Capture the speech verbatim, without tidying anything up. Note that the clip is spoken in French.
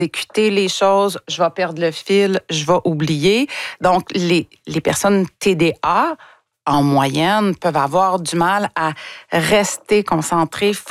exécuter les choses, je vais perdre le fil, je vais oublier. Donc, les, les personnes T D A, en moyenne, peuvent avoir du mal à rester concentrées,